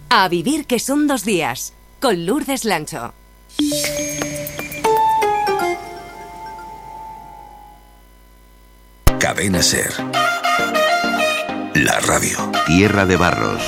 A vivir que son 2 días, con Lourdes Lancho. Cadena SER. La radio. Tierra de Barros.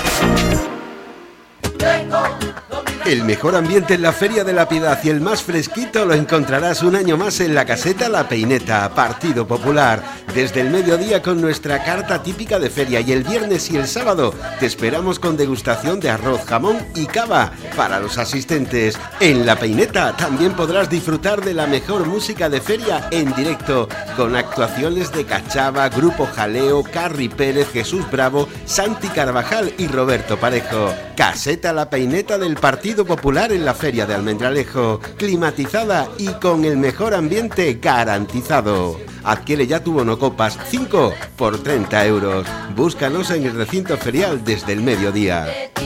El mejor ambiente en la Feria de la Piedad y el más fresquito lo encontrarás un año más en la caseta La Peineta, Partido Popular. Desde el mediodía con nuestra carta típica de feria y el viernes y el sábado te esperamos con degustación de arroz, jamón y cava para los asistentes. En La Peineta también podrás disfrutar de la mejor música de feria en directo con actuaciones de Cachava, Grupo Jaleo, Carri Pérez, Jesús Bravo, Santi Carvajal y Roberto Parejo. Caseta La Peineta del Partido Popular en la Feria de Almendralejo, climatizada y con el mejor ambiente garantizado. Adquiere ya tu bonocopas 5 por 30 euros. Búscanos en el recinto ferial desde el mediodía.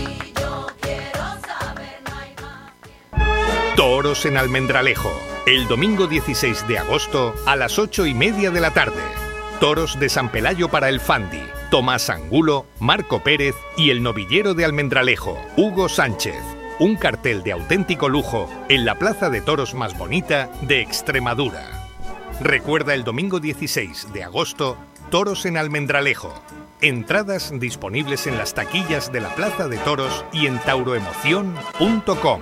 Toros en Almendralejo, el domingo 16 de agosto a las 8:30 de la tarde. Toros de San Pelayo para el Fandi, Tomás Angulo, Marco Pérez y el novillero de Almendralejo, Hugo Sánchez. Un cartel de auténtico lujo en la plaza de toros más bonita de Extremadura. Recuerda el domingo 16 de agosto, Toros en Almendralejo. Entradas disponibles en las taquillas de la Plaza de Toros y en tauroemoción.com.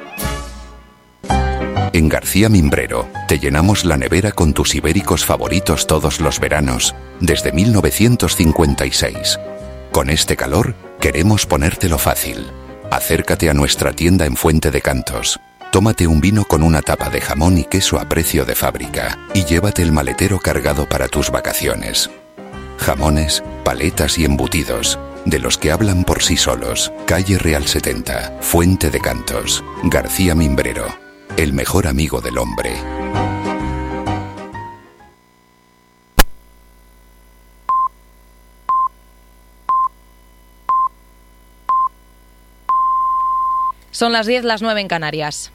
En García Mimbrero te llenamos la nevera con tus ibéricos favoritos todos los veranos, desde 1956. Con este calor, queremos ponértelo fácil. Acércate a nuestra tienda en Fuente de Cantos. Tómate un vino con una tapa de jamón y queso a precio de fábrica y llévate el maletero cargado para tus vacaciones. Jamones, paletas y embutidos, de los que hablan por sí solos. Calle Real 70, Fuente de Cantos. García Mimbrero, el mejor amigo del hombre. Son las 10, las 9 en Canarias.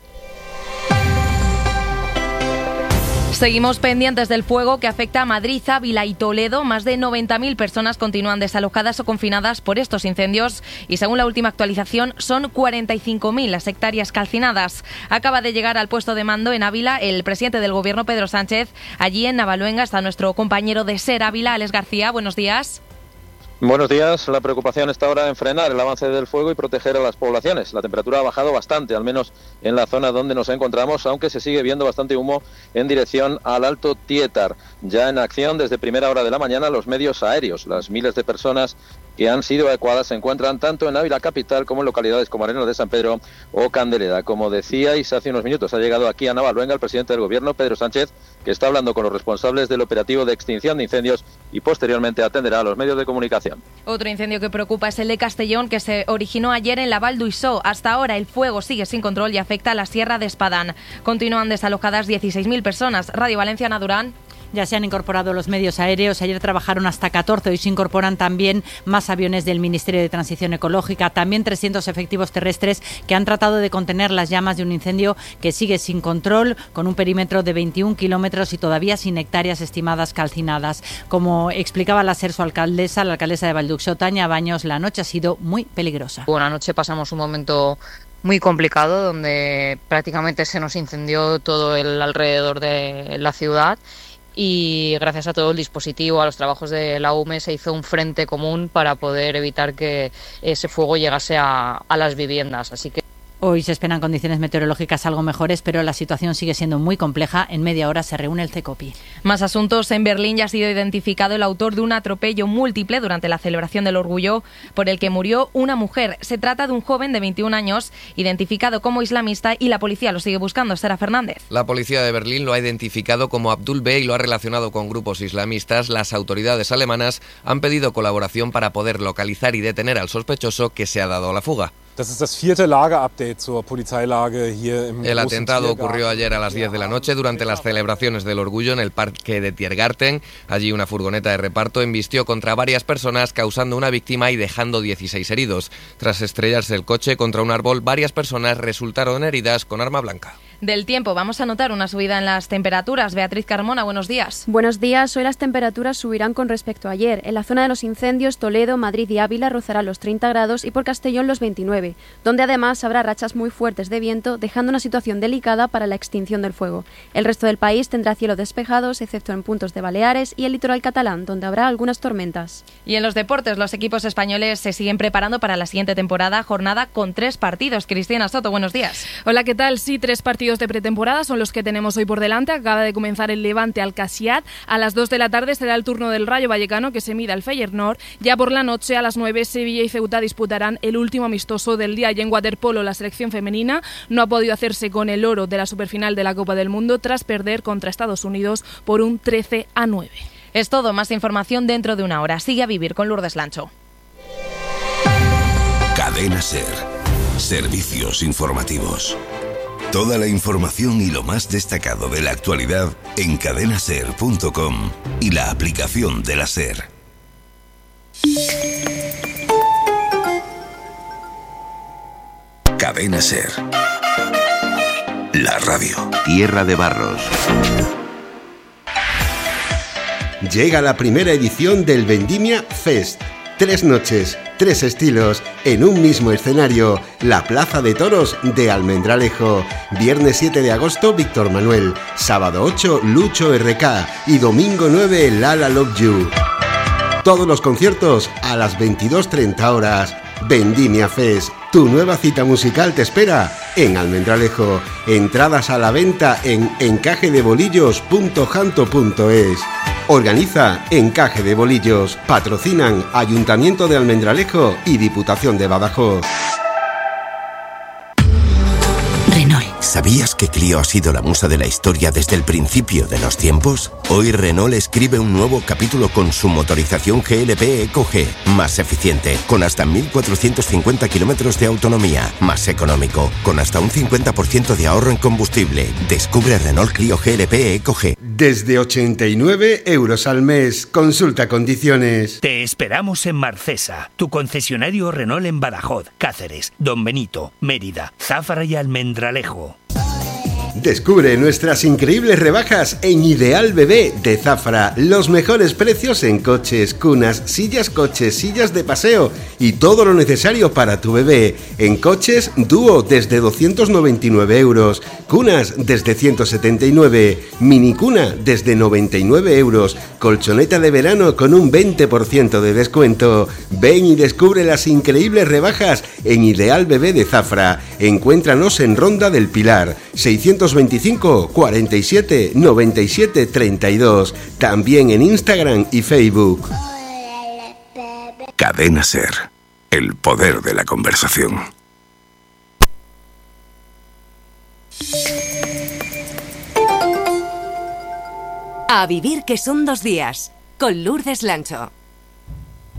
Seguimos pendientes del fuego que afecta a Madrid, Ávila y Toledo. Más de 90.000 personas continúan desalojadas o confinadas por estos incendios y según la última actualización son 45.000 las hectáreas calcinadas. Acaba de llegar al puesto de mando en Ávila el presidente del gobierno, Pedro Sánchez. Allí en Navaluenga está nuestro compañero de SER Ávila, Alex García. Buenos días. Buenos días. La preocupación está ahora en frenar el avance del fuego y proteger a las poblaciones. La temperatura ha bajado bastante, al menos en la zona donde nos encontramos, aunque se sigue viendo bastante humo en dirección al Alto Tietar. Ya en acción desde primera hora de la mañana los medios aéreos. Las miles de personas que han sido evacuadas se encuentran tanto en Ávila capital como en localidades como Arenas de San Pedro o Candeleda. Como decíais hace unos minutos, ha llegado aquí a Navaluenga el presidente del gobierno, Pedro Sánchez, que está hablando con los responsables del operativo de extinción de incendios y posteriormente atenderá a los medios de comunicación. Otro incendio que preocupa es el de Castellón, que se originó ayer en la Val d'Uixó. Hasta ahora el fuego sigue sin control y afecta a la Sierra de Espadán. Continúan desalojadas 16.000 personas. Radio Valencia, Ana Durán. Ya se han incorporado los medios aéreos. Ayer trabajaron hasta 14. Hoy se incorporan también más aviones del Ministerio de Transición Ecológica. También 300 efectivos terrestres que han tratado de contener las llamas de un incendio que sigue sin control, con un perímetro de 21 kilómetros y todavía sin hectáreas estimadas calcinadas. Como explicaba la SER, su alcaldesa, la alcaldesa de Val d'Uixó, Tania Baños, la noche ha sido muy peligrosa. Bueno, anoche pasamos un momento muy complicado donde prácticamente se nos incendió todo el alrededor de la ciudad. Y gracias a todo el dispositivo, a los trabajos de la UME, se hizo un frente común para poder evitar que ese fuego llegase a las viviendas. Así que hoy se esperan condiciones meteorológicas algo mejores, pero la situación sigue siendo muy compleja. En media hora se reúne el CECOPI. Más asuntos. En Berlín ya ha sido identificado el autor de un atropello múltiple durante la celebración del orgullo por el que murió una mujer. Se trata de un joven de 21 años, identificado como islamista, y la policía lo sigue buscando. Sara Fernández. La policía de Berlín lo ha identificado como Abdul B. y lo ha relacionado con grupos islamistas. Las autoridades alemanas han pedido colaboración para poder localizar y detener al sospechoso que se ha dado a la fuga. El atentado ocurrió ayer a las 10 de la noche durante las celebraciones del orgullo en el parque de Tiergarten. Allí una furgoneta de reparto embistió contra varias personas, causando una víctima y dejando 16 heridos. Tras estrellarse el coche contra un árbol, varias personas resultaron heridas con arma blanca. Del tiempo, vamos a notar una subida en las temperaturas. Beatriz Carmona, buenos días. Buenos días. Hoy las temperaturas subirán con respecto a ayer. En la zona de los incendios, Toledo, Madrid y Ávila rozarán los 30 grados y por Castellón los 29. 9, donde además habrá rachas muy fuertes de viento, dejando una situación delicada para la extinción del fuego. El resto del país tendrá cielos despejados, excepto en puntos de Baleares y el litoral catalán, donde habrá algunas tormentas. Y en los deportes, los equipos españoles se siguen preparando para la siguiente temporada, jornada con 3 partidos. Cristina Soto, buenos días. Hola, ¿qué tal? Sí, 3 partidos de pretemporada son los que tenemos hoy por delante. Acaba de comenzar el Levante al Casiat. A las 2 de la tarde será el turno del Rayo Vallecano, que se mida al Feyenoord. Ya por la noche, a las 9, Sevilla y Ceuta disputarán el último amistoso del día. Y en waterpolo, la selección femenina no ha podido hacerse con el oro de la superfinal de la Copa del Mundo tras perder contra Estados Unidos por un 13-9. Es todo, más información dentro de una hora. Sigue a vivir con Lourdes Lancho. Cadena SER. Servicios informativos. Toda la información y lo más destacado de la actualidad en cadenaser.com y la aplicación de la SER. Cadena SER. La radio. Tierra de Barros. Llega la primera edición del Vendimia Fest. 3 noches, 3 estilos, en un mismo escenario. La Plaza de Toros de Almendralejo. Viernes 7 de agosto, Víctor Manuel. Sábado 8, Lucho RK. Y domingo 9, Lala Love You. Todos los conciertos a las 22:30 horas. Vendimia Fest. Tu nueva cita musical te espera en Almendralejo. Entradas a la venta en encajedebolillos.janto.es. Organiza Encaje de Bolillos. Patrocinan Ayuntamiento de Almendralejo y Diputación de Badajoz. ¿Sabías que Clio ha sido la musa de la historia desde el principio de los tiempos? Hoy Renault escribe un nuevo capítulo con su motorización GLP EcoG, más eficiente, con hasta 1.450 kilómetros de autonomía, más económico, con hasta un 50% de ahorro en combustible. Descubre Renault Clio GLP EcoG. Desde 89 euros al mes. Consulta condiciones. Te esperamos en Marcesa, tu concesionario Renault en Badajoz, Cáceres, Don Benito, Mérida, Záfara y Almendralejo. Descubre nuestras increíbles rebajas en Ideal Bebé de Zafra. Los mejores precios en coches, cunas, sillas coches, sillas de paseo y todo lo necesario para tu bebé. En coches, dúo desde 299 euros, cunas desde 179, minicuna desde 99 euros, colchoneta de verano con un 20% de descuento. Ven y descubre las increíbles rebajas en Ideal Bebé de Zafra. Encuéntranos en Ronda del Pilar, 625 47 97 32. También en Instagram y Facebook. Cadena SER. El poder de la conversación. A vivir que son 2 días, con Lourdes Lancho.